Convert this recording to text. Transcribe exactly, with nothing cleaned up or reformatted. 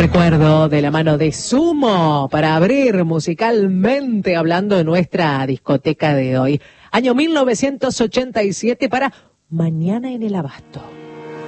recuerdo de la mano de Sumo para abrir musicalmente hablando de nuestra discoteca de hoy. Año mil novecientos ochenta y siete para Mañana en el Abasto.